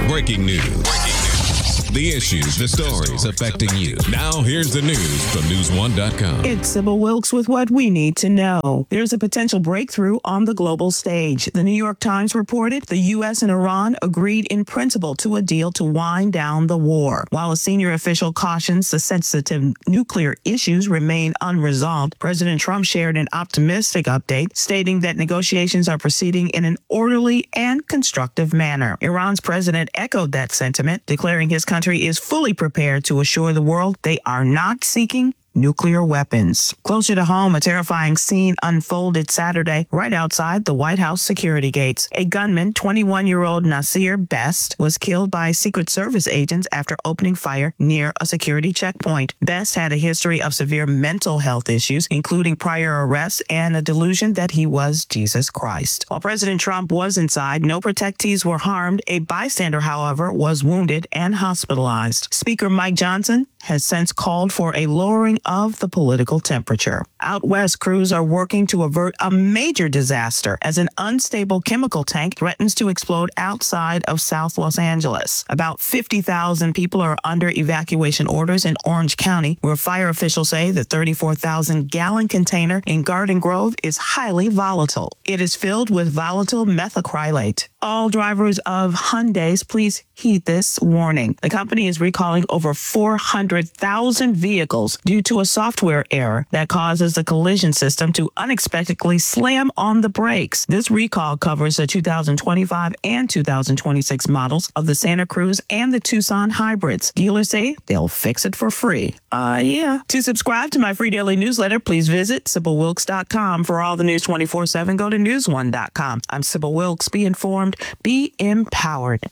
Breaking news. The issues, the stories affecting you. Now, here's the news from News1.com. It's Sybil Wilkes with what we need to know. There's a potential breakthrough on the global stage. The New York Times reported the U.S. and Iran agreed in principle to a deal to wind down the war. While a senior official cautions the sensitive nuclear issues remain unresolved, President Trump shared an optimistic update, stating that negotiations are proceeding in an orderly and constructive manner. Iran's president echoed that sentiment, declaring his country is fully prepared to assure the world they are not seeking nuclear weapons. Closer to home, a terrifying scene unfolded Saturday right outside the White House security gates. A gunman, 21-year-old Nasir Best, was killed by Secret Service agents after opening fire near a security checkpoint. Best had a history of severe mental health issues, including prior arrests and a delusion that he was Jesus Christ. While President Trump was inside, no protectees were harmed. A bystander, however, was wounded and hospitalized. Speaker Mike Johnson has since called for a lowering of the political temperature. Out west, crews are working to avert a major disaster as an unstable chemical tank threatens to explode outside of South Los Angeles. About 50,000 people are under evacuation orders in Orange County, where fire officials say the 34,000-gallon container in Garden Grove is highly volatile. It is filled with volatile methacrylate. All drivers of Hyundais, please heed this warning. The company is recalling over 400,000 vehicles due to a software error that causes the collision system to unexpectedly slam on the brakes. This recall covers the 2025 and 2026 models of the Santa Cruz and the Tucson hybrids. Dealers say they'll fix it for free. Yeah. To subscribe to my free daily newsletter, please visit SybilWilkes.com. For all the news 24/7, go to News1.com. I'm Sybil Wilkes. Be informed. Be empowered.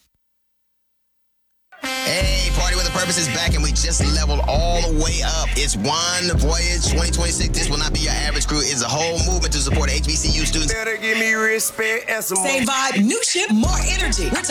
Hey, Party with a Purpose is back, and we just leveled all the way up. It's One Voyage 2026. This will not be your average crew. It's a whole movement to support HBCU students. Better give me respect and some Same vibe, new ship, more energy.